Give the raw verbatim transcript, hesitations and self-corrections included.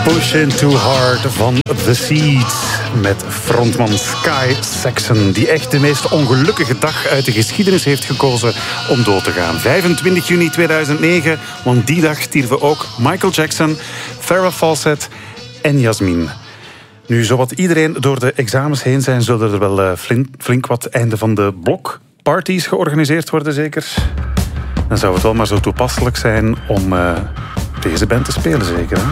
Pushing Too Hard van The Seeds. Met frontman Sky Saxon, die echt de meest ongelukkige dag uit de geschiedenis heeft gekozen om dood te gaan. vijfentwintig juni tweeduizend negen, want die dag stierven ook Michael Jackson, Farrah Fawcett en Jasmine. Nu, zowat iedereen door de examens heen zijn, zullen er wel flink, flink wat einde van de blok parties georganiseerd worden, zeker? Dan zou het wel maar zo toepasselijk zijn om uh, deze band te spelen, zeker, hè?